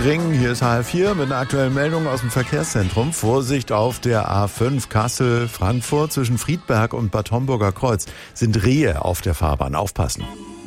Ring. Hier ist HR4 mit einer aktuellen Meldung aus dem Verkehrszentrum. Vorsicht auf der A5 Kassel-Frankfurt zwischen Friedberg und Bad Homburger Kreuz sind Rehe auf der Fahrbahn. Aufpassen.